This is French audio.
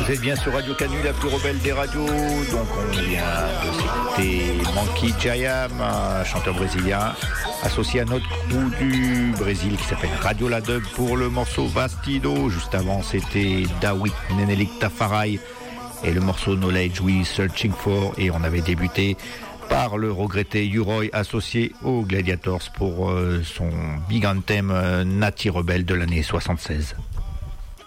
Vous êtes bien sur Radio Canu, la plus rebelle des radios. Donc on vient de s'écouter Monkey Jayam, un chanteur brésilien, associé à notre crew du Brésil qui s'appelle Radio La Dub pour le morceau Bastido. Juste avant, c'était Dawit Nenelik Tafarai et le morceau Knowledge We Searching For. Et on avait débuté par le regretté Uroy associé aux Gladiators pour son big anthem Nati Rebelle de l'année 76.